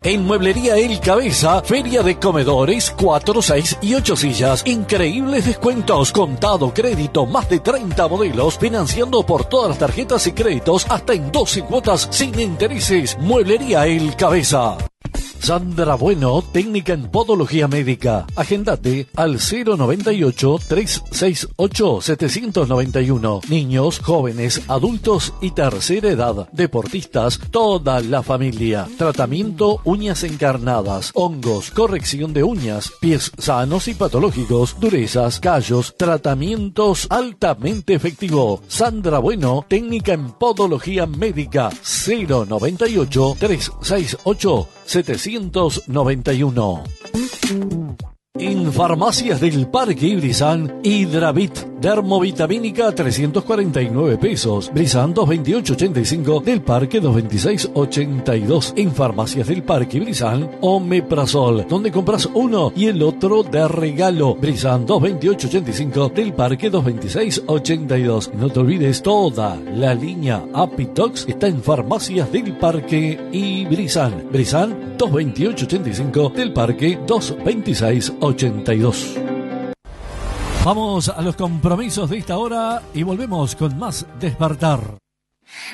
En Mueblería El Cabeza, feria de comedores, 4, 6 y 8 sillas. Increíbles descuentos, contado, crédito, más de 30 modelos, financiando por todas las tarjetas y créditos hasta en 12 cuotas sin intereses. Mueblería El Cabeza. Sandra Bueno, técnica en podología médica. Agendate al 098-368-791. Niños, jóvenes, adultos y tercera edad. Deportistas, toda la familia. Tratamiento uñas encarnadas, hongos, corrección de uñas, pies sanos y patológicos, durezas, callos, tratamientos altamente efectivos. Sandra Bueno, técnica en podología médica. 098-368-791. En Farmacias del Parque Ibrizán, Hidravit, dermovitamínica 349 pesos, Brizán 228.85, del Parque 226.82. En Farmacias del Parque Ibrizán, Omeprazol, donde compras uno y el otro de regalo, Brizán 228.85, del Parque 226.82. No te olvides, toda la línea Apitox está en Farmacias del Parque Ibrizán, Brizán 228.85, del Parque 226.82. Vamos a los compromisos de esta hora y volvemos con más Despertar.